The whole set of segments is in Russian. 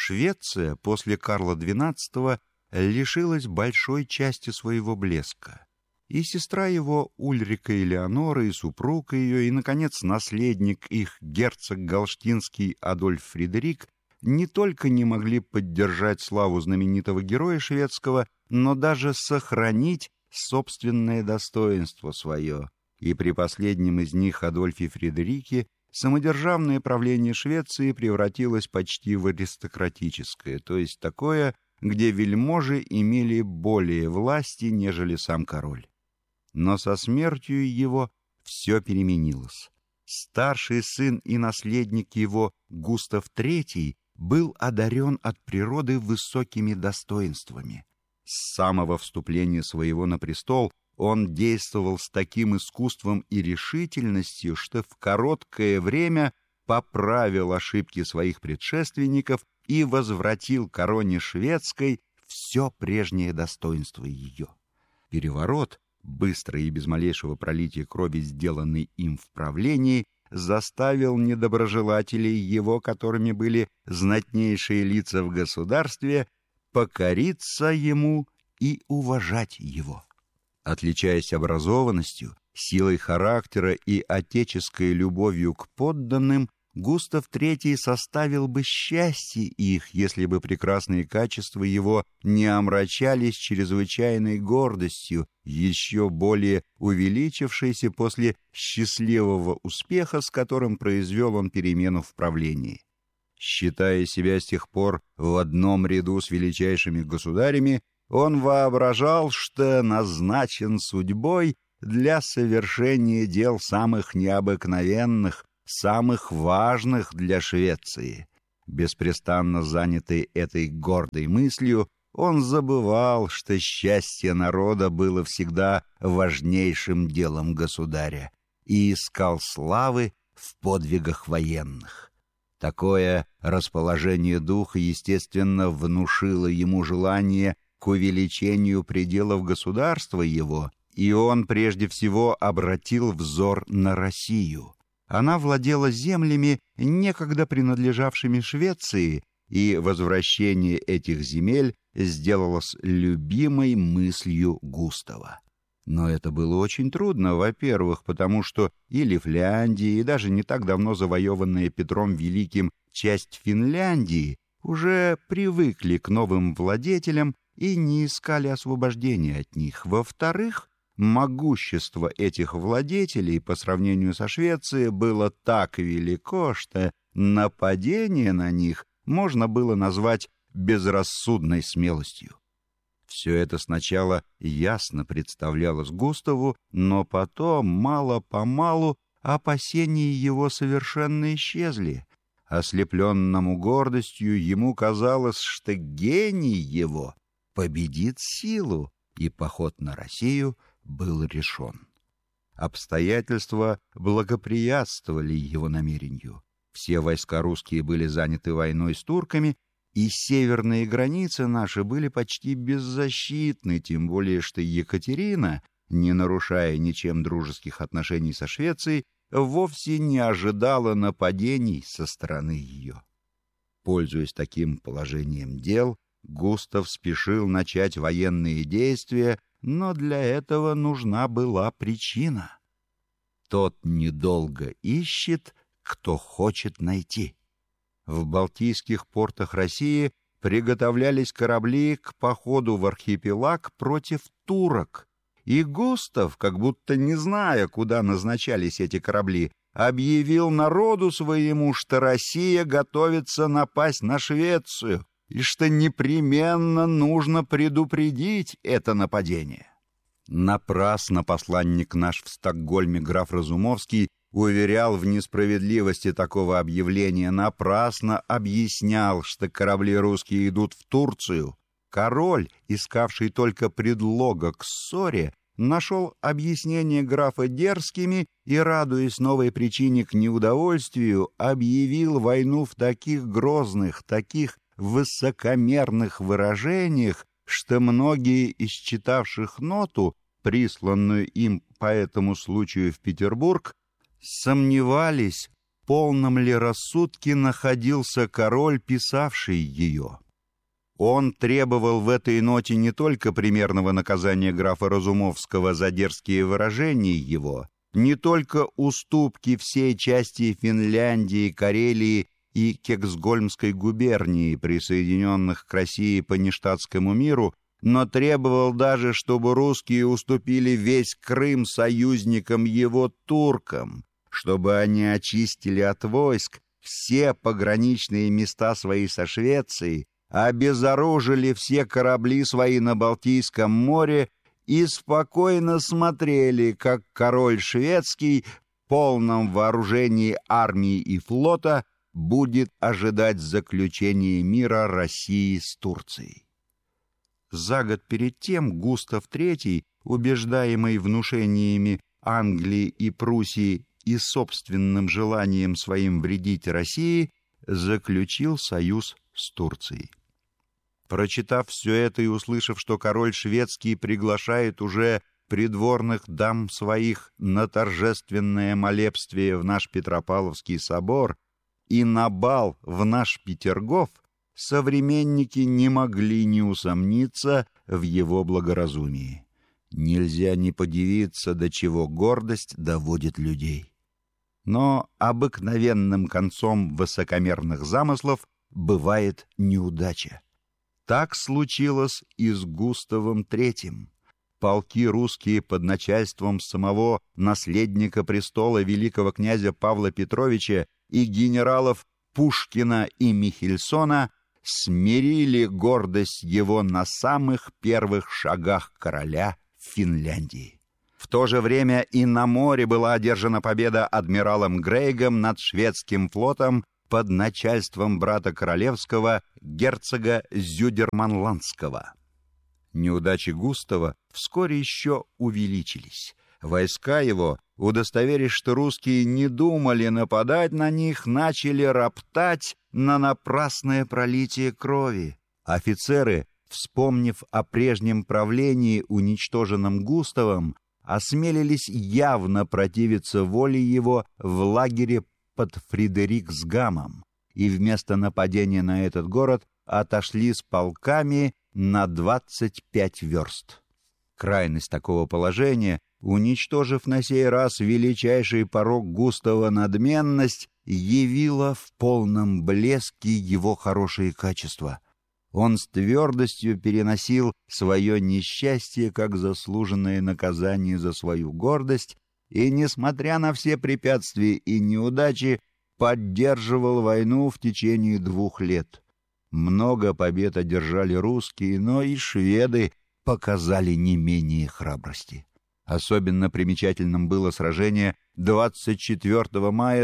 Швеция после Карла XII лишилась большой части своего блеска. И сестра его, Ульрика Элеонора, и супруг ее, и, наконец, наследник их, герцог галштинский Адольф Фредерик, не только не могли поддержать славу знаменитого героя шведского, но даже сохранить собственное достоинство свое. И при последнем из них, Адольфе Фредерике, самодержавное правление Швеции превратилось почти в аристократическое, то есть такое, где вельможи имели более власти, нежели сам король. Но со смертью его все переменилось. Старший сын и наследник его, Густав III, был одарен от природы высокими достоинствами. С самого вступления своего на престол он действовал с таким искусством и решительностью, что в короткое время поправил ошибки своих предшественников и возвратил короне шведской все прежнее достоинство ее. Переворот, быстро и без малейшего пролития крови, сделанный им в правлении, заставил недоброжелателей его, которыми были знатнейшие лица в государстве, покориться ему и уважать его. Отличаясь образованностью, силой характера и отеческой любовью к подданным, Густав III составил бы счастье их, если бы прекрасные качества его не омрачались чрезвычайной гордостью, еще более увеличившейся после счастливого успеха, с которым произвел он перемену в правлении. Считая себя с тех пор в одном ряду с величайшими государями, он воображал, что назначен судьбой для совершения дел самых необыкновенных, самых важных для Швеции. Беспрестанно занятый этой гордой мыслью, он забывал, что счастье народа было всегда важнейшим делом государя, и искал славы в подвигах военных. Такое расположение духа, естественно, внушило ему желание к увеличению пределов государства его, и он прежде всего обратил взор на Россию. Она владела землями, некогда принадлежавшими Швеции, и возвращение этих земель сделалось любимой мыслью Густава. Но это было очень трудно, во-первых, потому что и Лифляндия, и даже не так давно завоеванная Петром Великим часть Финляндии уже привыкли к новым владетелям и не искали освобождения от них. Во-вторых, могущество этих владетелей по сравнению со Швецией было так велико, что нападение на них можно было назвать безрассудной смелостью. Все это сначала ясно представлялось Густаву, но потом, мало-помалу, опасения его совершенно исчезли. Ослепленному гордостью ему казалось, что гений его победит силу, и поход на Россию был решен. Обстоятельства благоприятствовали его намерению. Все войска русские были заняты войной с турками, и северные границы наши были почти беззащитны, тем более что Екатерина, не нарушая ничем дружеских отношений со Швецией, вовсе не ожидала нападений со стороны ее. Пользуясь таким положением дел, Густав спешил начать военные действия, но для этого нужна была причина. Тот недолго ищет, кто хочет найти. В балтийских портах России приготовлялись корабли к походу в архипелаг против турок, и Густав, как будто не зная, куда назначались эти корабли, объявил народу своему, что Россия готовится напасть на Швецию, и что непременно нужно предупредить это нападение. Напрасно посланник наш в Стокгольме граф Разумовский уверял в несправедливости такого объявления, напрасно объяснял, что корабли русские идут в Турцию. Король, искавший только предлога к ссоре, нашел объяснение графа дерзкими и, радуясь новой причине к неудовольствию, объявил войну в таких грозных, таких высокомерных выражениях, что многие из читавших ноту, присланную им по этому случаю в Петербург, сомневались, полном ли рассудке находился король, писавший ее. Он требовал в этой ноте не только примерного наказания графа Разумовского за дерзкие выражения его, не только уступки всей части Финляндии, Карелии и Кексгольмской губернии, присоединенных к России по нештатскому миру, но требовал даже, чтобы русские уступили весь Крым союзникам его туркам, чтобы они очистили от войск все пограничные места свои со Швецией, обезоружили все корабли свои на Балтийском море и спокойно смотрели, как король шведский в полном вооружении армии и флота будет ожидать заключения мира России с Турцией. За год перед тем Густав III, убеждаемый внушениями Англии и Пруссии и собственным желанием своим вредить России, заключил союз с Турцией. Прочитав все это и услышав, что король шведский приглашает уже придворных дам своих на торжественное молебствие в наш Петропавловский собор и на бал в наш Петергоф, современники не могли не усомниться в его благоразумии. Нельзя не подивиться, до чего гордость доводит людей. Но обыкновенным концом высокомерных замыслов бывает неудача. Так случилось и с Густавом III. Полки русские под начальством самого наследника престола великого князя Павла Петровича и генералов Пушкина и Михельсона смирили гордость его на самых первых шагах короля в Финляндии. В то же время и на море была одержана победа адмиралом Грейгом над шведским флотом под начальством брата королевского герцога Зюдерманландского. Неудачи Густава вскоре еще увеличились. Войска его, удостоверясь, что русские не думали нападать на них, начали роптать на напрасное пролитие крови. Офицеры, вспомнив о прежнем правлении, уничтоженном Густавом, осмелились явно противиться воле его в лагере под Фредериксгамом и вместо нападения на этот город отошли с полками на 25 верст. Крайность такого положения, уничтожив на сей раз величайший порок Густава надменность, явила в полном блеске его хорошие качества. Он с твердостью переносил свое несчастье как заслуженное наказание за свою гордость и, несмотря на все препятствия и неудачи, поддерживал войну в течение 2 лет. Много побед одержали русские, но и шведы показали не менее храбрости. Особенно примечательным было сражение 24 мая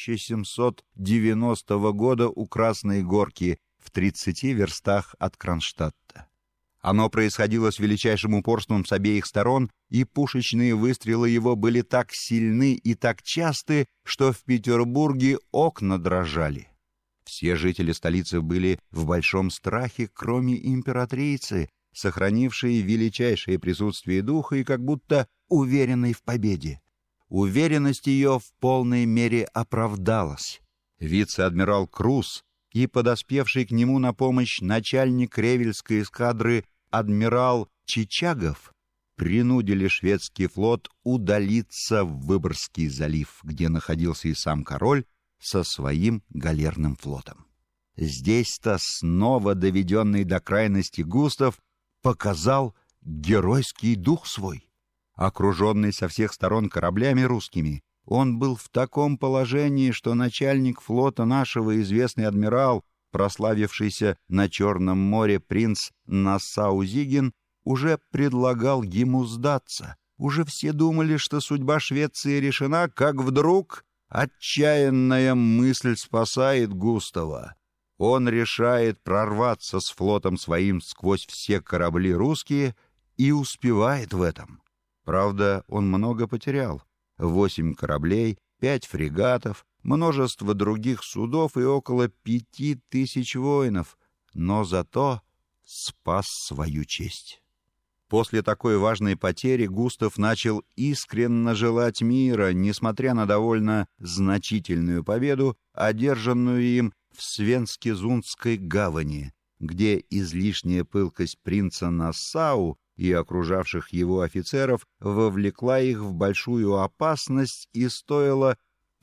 1790 года у Красной Горки в 30 верстах от Кронштадта. Оно происходило с величайшим упорством с обеих сторон, и пушечные выстрелы его были так сильны и так часты, что в Петербурге окна дрожали. Все жители столицы были в большом страхе, кроме императрицы, сохранившей величайшее присутствие духа и как будто уверенной в победе. Уверенность ее в полной мере оправдалась. Вице-адмирал Круз и подоспевший к нему на помощь начальник Ревельской эскадры адмирал Чичагов принудили шведский флот удалиться в Выборгский залив, где находился и сам король со своим галерным флотом. Здесь-то снова доведенный до крайности Густав показал геройский дух свой. Окруженный со всех сторон кораблями русскими, он был в таком положении, что начальник флота нашего, известный адмирал, прославившийся на Черном море принц Нассау-Зиген, уже предлагал ему сдаться. Уже все думали, что судьба Швеции решена, как вдруг отчаянная мысль спасает Густава. Он решает прорваться с флотом своим сквозь все корабли русские и успевает в этом. Правда, он много потерял. 8 кораблей, 5 фрегатов, множество других судов и около 5000 воинов, но зато спас свою честь. После такой важной потери Густав начал искренне желать мира, несмотря на довольно значительную победу, одержанную им в Свенскезундской гавани, где излишняя пылкость принца Нассау и окружавших его офицеров вовлекла их в большую опасность и стоила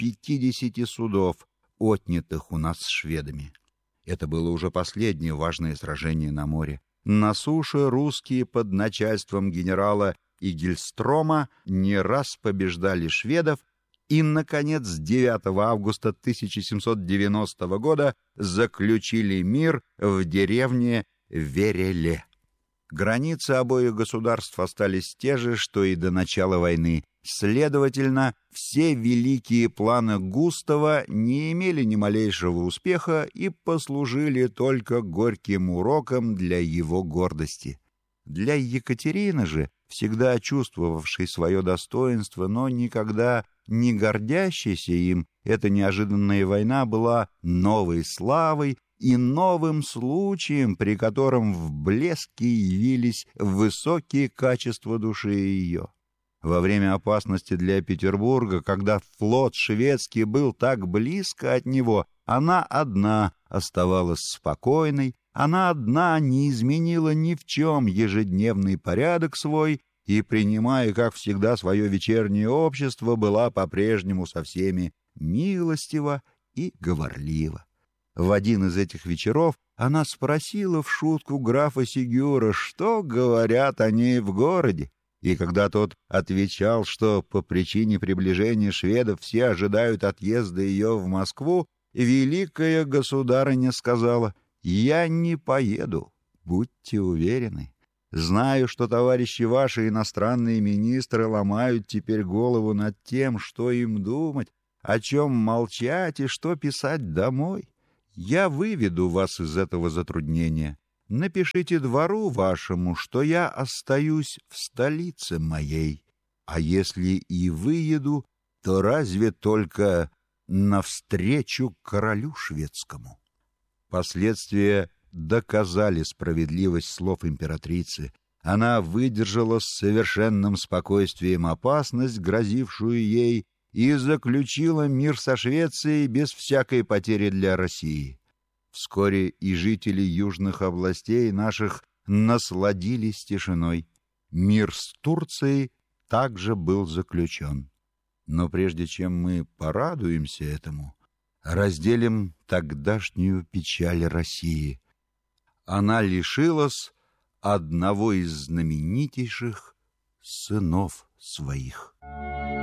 50 судов, отнятых у нас шведами. Это было уже последнее важное сражение на море. На суше русские под начальством генерала Игельстрома не раз побеждали шведов и, наконец, 9 августа 1790 года заключили мир в деревне Вереле. Границы обоих государств остались те же, что и до начала войны. Следовательно, все великие планы Густава не имели ни малейшего успеха и послужили только горьким уроком для его гордости. Для Екатерины же, всегда чувствовавшей свое достоинство, но никогда не гордящейся им, эта неожиданная война была новой славой и новым случаем, при котором в блеске явились высокие качества души ее. Во время опасности для Петербурга, когда флот шведский был так близко от него, она одна оставалась спокойной, она одна не изменила ни в чем ежедневный порядок свой и, принимая, как всегда, свое вечернее общество, была по-прежнему со всеми милостива и говорлива. В один из этих вечеров она спросила в шутку графа Сигюра, что говорят о ней в городе. И когда тот отвечал, что по причине приближения шведов все ожидают отъезда ее в Москву, великая государыня сказала: «Я не поеду, будьте уверены. Знаю, что товарищи ваши иностранные министры ломают теперь голову над тем, что им думать, о чем молчать и что писать домой. Я выведу вас из этого затруднения. Напишите двору вашему, что я остаюсь в столице моей, а если и выеду, то разве только навстречу королю шведскому». Последствия доказали справедливость слов императрицы. Она выдержала с совершенным спокойствием опасность, грозившую ей, и заключила мир со Швецией без всякой потери для России. Вскоре и жители южных областей наших насладились тишиной. Мир с Турцией также был заключен. Но прежде чем мы порадуемся этому, разделим тогдашнюю печаль России. Она лишилась одного из знаменитейших сынов своих.